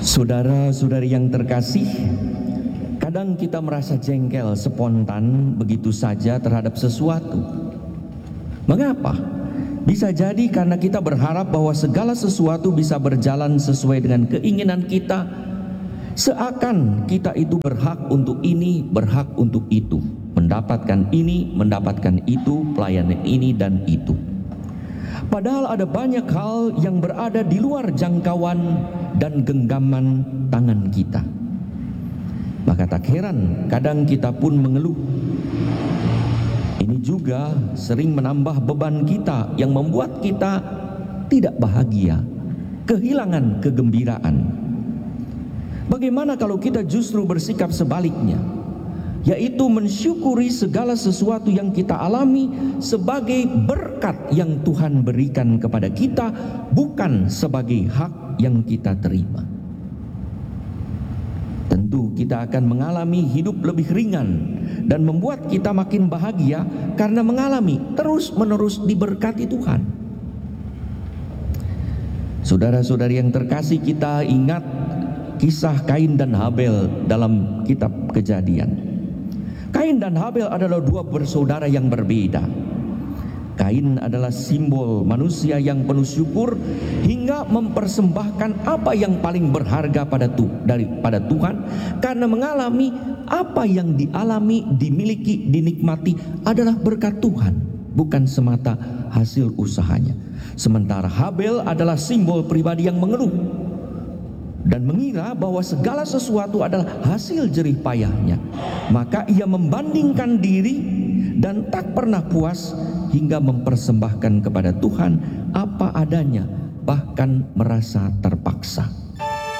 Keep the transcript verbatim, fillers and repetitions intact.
Saudara-saudari yang terkasih, kadang kita merasa jengkel spontan begitu saja terhadap sesuatu. Mengapa? Bisa jadi karena kita berharap bahwa segala sesuatu bisa berjalan sesuai dengan keinginan kita, seakan kita itu berhak untuk ini, berhak untuk itu, mendapatkan ini, mendapatkan itu, pelayanan ini dan itu. Padahal ada banyak hal yang berada di luar jangkauan dan genggaman tangan kita. Maka tak heran kadang kita pun mengeluh. Ini juga sering menambah beban kita yang membuat kita tidak bahagia, kehilangan kegembiraan. Bagaimana kalau kita justru bersikap sebaliknya, yaitu mensyukuri segala sesuatu yang kita alami sebagai berkat yang Tuhan berikan kepada kita, bukan sebagai hak yang kita terima. Tentu kita akan mengalami hidup lebih ringan dan membuat kita makin bahagia karena mengalami terus-menerus diberkati Tuhan. Saudara-saudari yang terkasih, kita ingat kisah Kain dan Habel dalam kitab Kejadian. Kain dan Habel adalah dua bersaudara yang berbeda. Kain adalah simbol manusia yang penuh syukur hingga mempersembahkan apa yang paling berharga pada tu, daripada Tuhan, karena mengalami apa yang dialami, dimiliki, dinikmati adalah berkat Tuhan, bukan semata hasil usahanya. Sementara Habel adalah simbol pribadi yang mengeluh dan mengira bahwa segala sesuatu adalah hasil jerih payahnya. Maka ia membandingkan diri dan tak pernah puas hingga mempersembahkan kepada Tuhan apa adanya, bahkan merasa terpaksa.